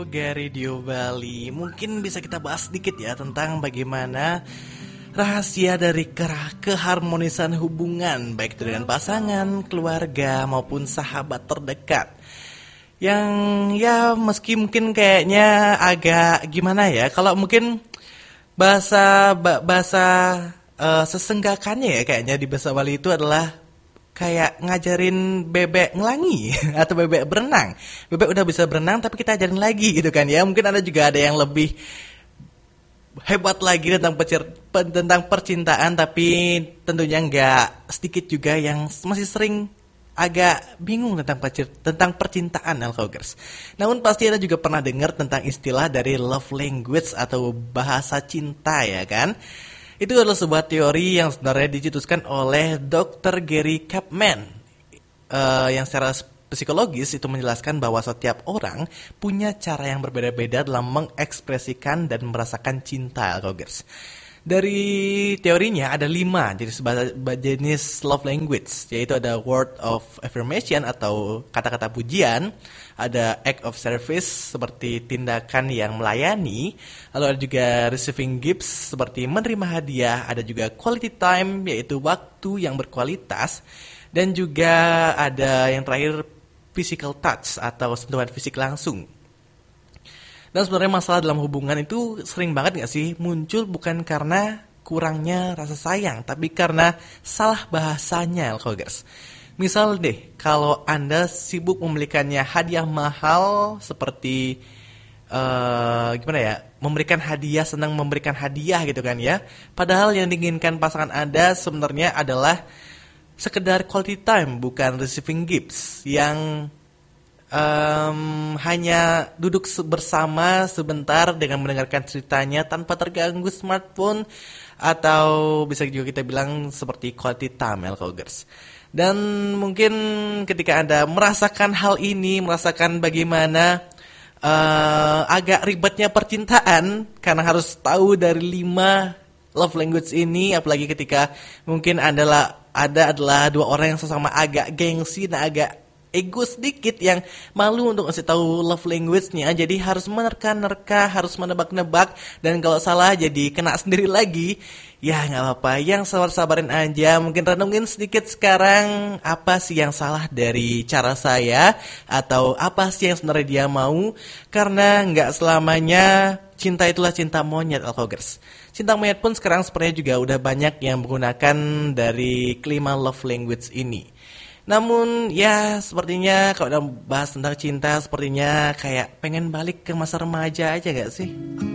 Radio Bali. Mungkin bisa kita bahas sedikit ya tentang bagaimana rahasia dari keharmonisan hubungan baik itu dengan pasangan, keluarga maupun sahabat terdekat. Yang ya meski mungkin kayaknya agak gimana ya, kalau mungkin bahasa sesenggakannya ya kayaknya di bahasa Bali itu adalah kayak ngajarin bebek ngelangi atau bebek berenang. Bebek udah bisa berenang tapi kita ajarin lagi gitu kan ya. Mungkin ada juga ada yang lebih hebat lagi tentang percintaan, tapi tentunya nggak sedikit juga yang masih sering agak bingung tentang percintaan Alkogers. Namun pasti ada juga pernah dengar tentang istilah dari love language atau bahasa cinta ya kan. Itu adalah sebuah teori yang sebenarnya dicetuskan oleh Dr. Gary Chapman yang secara psikologis itu menjelaskan bahwa setiap orang punya cara yang berbeda-beda dalam mengekspresikan dan merasakan cinta, Alkogers. Dari teorinya ada 5 jenis love language, yaitu ada word of affirmation atau kata-kata pujian, ada act of service seperti tindakan yang melayani, lalu ada juga receiving gifts seperti menerima hadiah, ada juga quality time yaitu waktu yang berkualitas, dan juga ada yang terakhir physical touch atau sentuhan fisik langsung. Dan sebenarnya masalah dalam hubungan itu sering banget gak sih muncul bukan karena kurangnya rasa sayang, tapi karena salah bahasanya, Alkogers. Misal deh, kalau Anda sibuk membelikannya hadiah mahal seperti senang memberikan hadiah gitu kan ya. Padahal yang diinginkan pasangan Anda sebenarnya adalah sekedar quality time, bukan receiving gifts yang hanya duduk bersama sebentar dengan mendengarkan ceritanya tanpa terganggu smartphone, atau bisa juga kita bilang seperti quality time, Alkogers. Dan mungkin ketika Anda merasakan hal ini, merasakan bagaimana agak ribetnya percintaan karena harus tahu dari 5 love language ini, apalagi ketika mungkin adalah 2 orang yang sesama agak gengsi dan agak ego sedikit yang malu untuk ngasih tahu love language-nya, jadi harus menerka-nerka, harus menebak-nebak, dan kalau salah jadi kena sendiri lagi. Ya nggak apa-apa, yang sabar-sabarin aja. Mungkin renungin sedikit sekarang, apa sih yang salah dari cara saya, atau apa sih yang sebenarnya dia mau. Karena nggak selamanya cinta itulah cinta monyet, Alkogers. Cinta monyet pun sekarang sepertinya juga udah banyak yang menggunakan dari kelima love language ini. Namun ya sepertinya kalau udah bahas tentang cinta, sepertinya kayak pengen balik ke masa remaja aja gak sih?